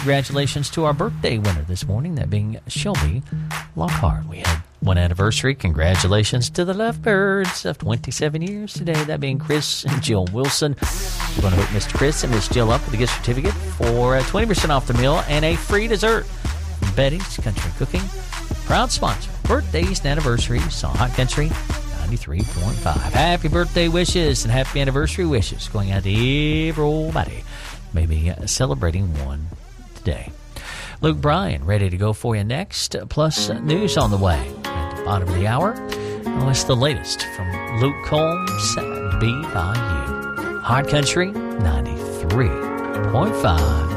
congratulations to our birthday winner this morning, that being Shelby Lockhart. We had one anniversary. Congratulations to the Lovebirds of 27 years today, that being Chris and Jill Wilson. We're going to hook Mr. Chris and Miss Jill up with a gift certificate for 20% off the meal and a free dessert from Betty's Country Cooking. Proud sponsor, birthdays and anniversaries on Hot Country 93.5. Happy birthday wishes and happy anniversary wishes going out to everybody maybe celebrating one today. Luke Bryan ready to go for you next, plus news on the way. At the bottom of the hour, it's the latest from Luke Combs at BYU. Hot Country 93.5.